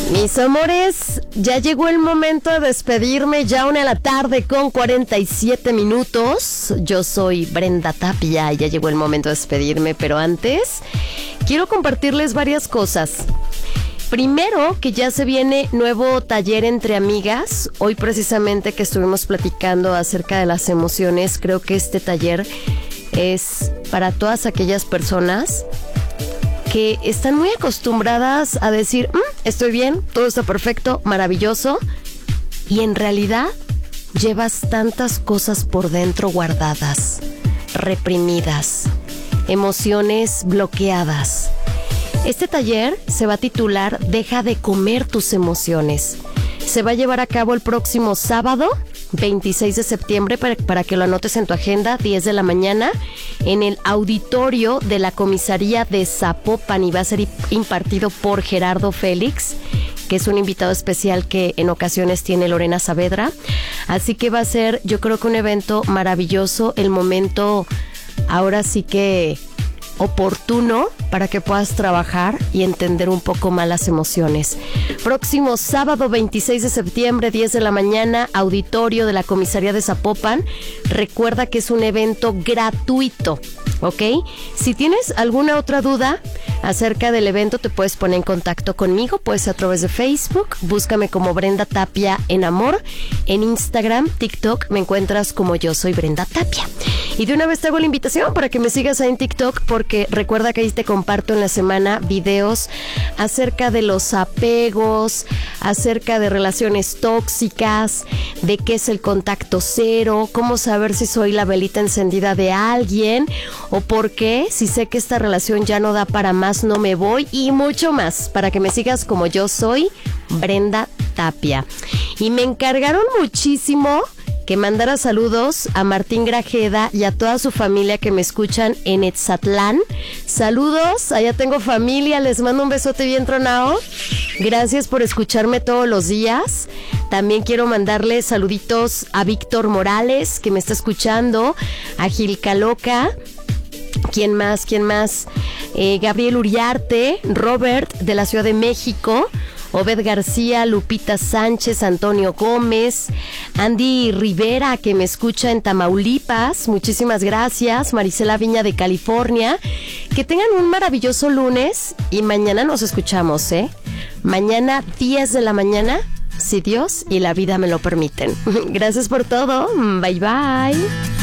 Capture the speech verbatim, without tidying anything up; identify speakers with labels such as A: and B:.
A: Mis amores, ya llegó el momento de despedirme, ya una de la tarde con cuarenta y siete minutos. Yo soy Brenda Tapia y ya llegó el momento de despedirme, pero antes quiero compartirles varias cosas. Primero, que ya se viene nuevo taller entre amigas. Hoy precisamente que estuvimos platicando acerca de las emociones, creo que este taller es para todas aquellas personas que están muy acostumbradas a decir, mmm, estoy bien, todo está perfecto, maravilloso, y en realidad llevas tantas cosas por dentro guardadas, reprimidas, emociones bloqueadas. Este taller se va a titular Deja de comer tus emociones. Se va a llevar a cabo el próximo sábado, veintiséis de septiembre, para, para que lo anotes en tu agenda, diez de la mañana, en el auditorio de la comisaría de Zapopan, y va a ser impartido por Gerardo Félix, que es un invitado especial que en ocasiones tiene Lorena Saavedra. Así que va a ser, yo creo que un evento maravilloso, el momento ahora sí que oportuno para que puedas trabajar y entender un poco más las emociones. Próximo sábado veintiséis de septiembre, diez de la mañana, auditorio de la comisaría de Zapopan. Recuerda que es un evento gratuito, ¿ok? Si tienes alguna otra duda acerca del evento, te puedes poner en contacto conmigo, puede ser a través de Facebook, búscame como Brenda Tapia en Amor, en Instagram, TikTok, me encuentras como Yo Soy Brenda Tapia. Y de una vez te hago la invitación para que me sigas ahí en TikTok, porque recuerda que ahí te comparto en la semana videos acerca de los apegos, acerca de relaciones tóxicas, de qué es el contacto cero, cómo saber si soy la velita encendida de alguien, o por qué, si sé que esta relación ya no da para más, no me voy, y mucho más, para que me sigas como Yo Soy Brenda Tapia. Y me encargaron muchísimo que mandara saludos a Martín Grajeda y a toda su familia que me escuchan en Etzatlán. Saludos, allá tengo familia, les mando un besote bien tronado. Gracias por escucharme todos los días. También quiero mandarle saluditos a Víctor Morales, que me está escuchando, a Gilca Loca. ¿Quién más? ¿Quién más? Eh, Gabriel Uriarte, Robert de la Ciudad de México, Obed García, Lupita Sánchez, Antonio Gómez, Andy Rivera, que me escucha en Tamaulipas, muchísimas gracias, Marisela Viña de California. Que tengan un maravilloso lunes y mañana nos escuchamos, ¿eh? Mañana diez de la mañana, si Dios y la vida me lo permiten. Gracias por todo, bye bye.